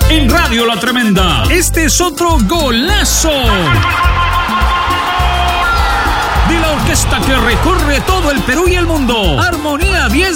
En Radio La Tremenda, este es otro golazo de la orquesta que recorre todo el Perú y el mundo. Armonía 10